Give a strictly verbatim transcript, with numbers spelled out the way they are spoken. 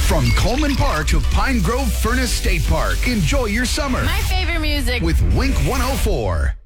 From Coleman Park to Pine Grove Furnace State Park. Enjoy your summer My favorite music. with Wink one oh four.